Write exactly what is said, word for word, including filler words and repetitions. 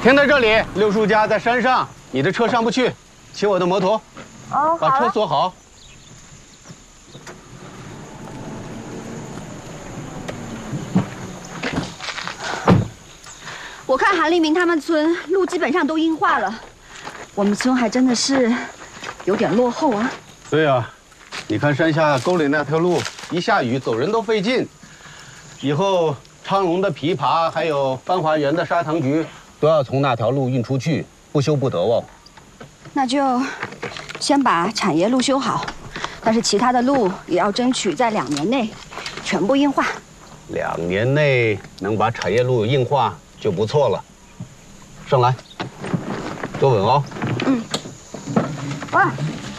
停在这里，六叔家在山上，你的车上不去，骑我的摩托。 哦， 把车锁好。 我看韩立明他们村路基本上都硬化了，我们村还真的是有点落后啊。 对啊，你看山下沟里那条路，一下雨走人都费劲。以后昌隆的枇杷还有繁华园的砂糖橘都要从那条路运出去，不修不得哦。 那就先把产业路修好，但是其他的路也要争取在两年内全部硬化。 两年内能把产业路硬化就不错了。上来，坐稳哦。 嗯。哇，